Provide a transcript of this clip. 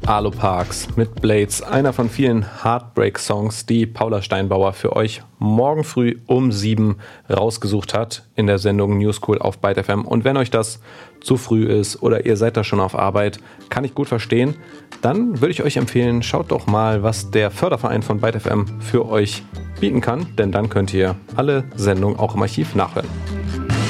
Arlo Parks mit Blades, einer von vielen Heartbreak-Songs, die Paula Steinbauer für euch morgen früh um 7 rausgesucht hat in der Sendung New School auf Byte FM. Und wenn euch das zu früh ist oder ihr seid da schon auf Arbeit, kann ich gut verstehen, dann würde ich euch empfehlen, schaut doch mal, was der Förderverein von Byte FM für euch bieten kann, denn dann könnt ihr alle Sendungen auch im Archiv nachhören.